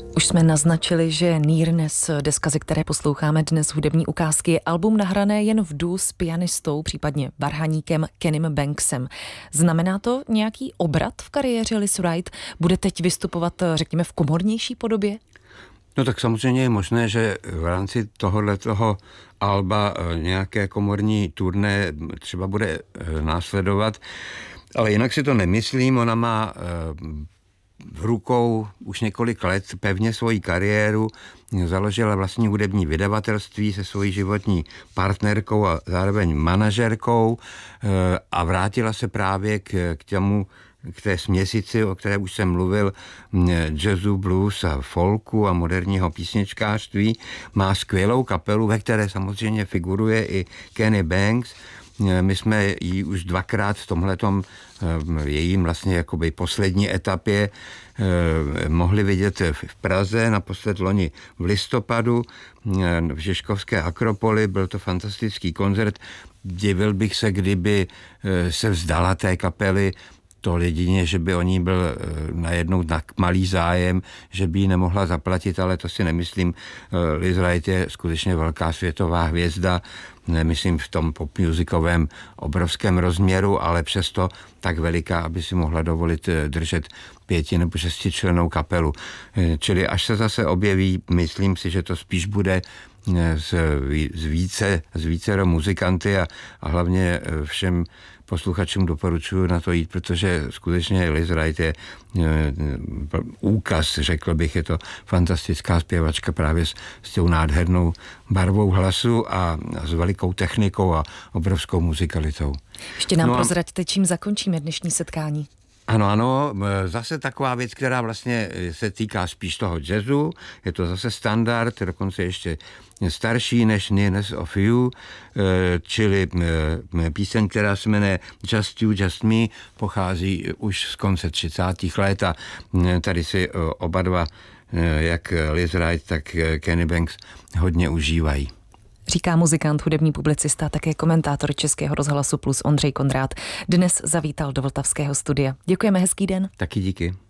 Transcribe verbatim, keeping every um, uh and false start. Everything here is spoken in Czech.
Už jsme naznačili, že Nearness, deska, ze které posloucháme dnes hudební ukázky, je album nahrané jen v duo s pianistou, případně varhaníkem Kenym Banksem. Znamená to nějaký obrat v kariéře Liz Wright? Bude teď vystupovat, řekněme, v komornější podobě? No tak samozřejmě je možné, že v rámci tohohletoho alba nějaké komorní turné třeba bude následovat, ale jinak si to nemyslím. Ona má v rukou už několik let pevně svoji kariéru, založila vlastní hudební vydavatelství se svojí životní partnerkou a zároveň manažerkou a vrátila se právě k, k těmu, k té směsici, o které už jsem mluvil, jazzu, blues a folku a moderního písničkářství. Má skvělou kapelu, ve které samozřejmě figuruje i Kenny Banks. My jsme ji už dvakrát v tomhletom jejím vlastně jakoby poslední etapě mohli vidět v Praze, naposled loni v listopadu v Žižkovské Akropoli. Byl to fantastický koncert. Divil bych se, kdyby se vzdala té kapely, to jedině, že by o ní byl najednou tak malý zájem, že by ji nemohla zaplatit, ale to si nemyslím. Liz Wright je skutečně velká světová hvězda, nemyslím v tom popmusikovém obrovském rozměru, ale přesto tak veliká, aby si mohla dovolit držet pěti nebo šestičlennou kapelu. Čili až se zase objeví, myslím si, že to spíš bude z, z více, z vícero muzikanty a, a hlavně všem posluchačům doporučuji na to jít, protože skutečně Liz Wright je e, úkaz, řekl bych, je to fantastická zpěvačka právě s, s tou nádhernou barvou hlasu a, a s velikou technikou a obrovskou muzikalitou. Ještě nám no prozraďte, čím zakončíme dnešní setkání. Ano, ano, zase taková věc, která vlastně se týká spíš toho jazzu, je to zase standard, dokonce ještě starší než Nearness of You, čili píseň, která se jmenuje Just You, Just Me, pochází už z konce třicátých let a tady si oba dva, jak Liz Wright, tak Kenny Banks, hodně užívají. Říká muzikant, hudební publicista, také komentátor Českého rozhlasu Plus Ondřej Kondrát. Dnes zavítal do vltavského studia. Děkujeme, hezký den. Taky díky.